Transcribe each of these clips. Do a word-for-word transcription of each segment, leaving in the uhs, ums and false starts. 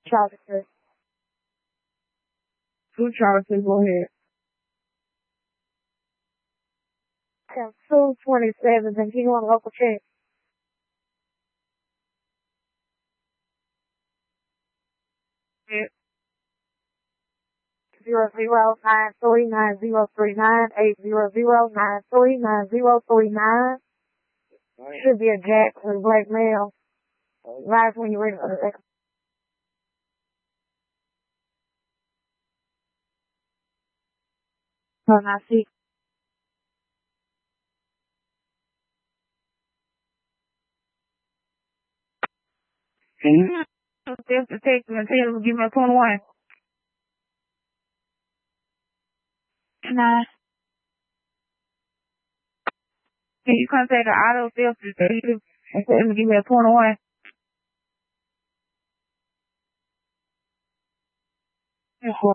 Charlie, sir. Two Charlie, go ahead. two twenty-seven, and you want a local check. Yeah. Zero zero nine three nine zero three nine eight zero zero nine three nine zero three nine. Should be a Jack or a black male. Live when you're ready for the second. Oh, I see. Can you have to take them and tell them to give me a twenty-one? Nah. Can you contact the auto sales and tell them to give me a twenty-one? Yeah.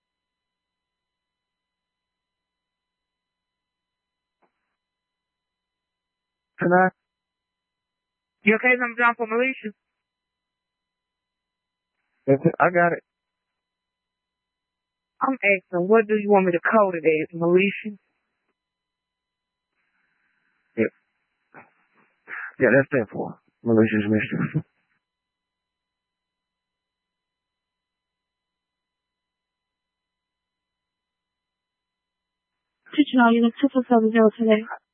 Hello? You okay? I'm John for Militia. I got it. I'm asking, what do you want me to code it as? Militia? Yeah. Yeah, that's that for. Malicious mischief. Teaching all units two four seven zero today.